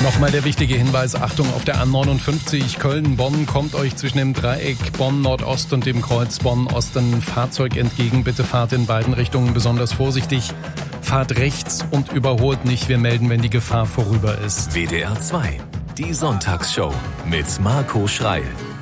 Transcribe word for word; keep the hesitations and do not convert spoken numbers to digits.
Nochmal der wichtige Hinweis, Achtung, auf der A neunundfünfzig Köln-Bonn kommt euch zwischen dem Dreieck Bonn-Nordost und dem Kreuz Bonn-Ost ein Fahrzeug entgegen. Bitte fahrt in beiden Richtungen besonders vorsichtig. Fahrt rechts und überholt nicht. Wir melden, wenn die Gefahr vorüber ist. W D R zwei, die Sonntagsshow mit Marco Schreil.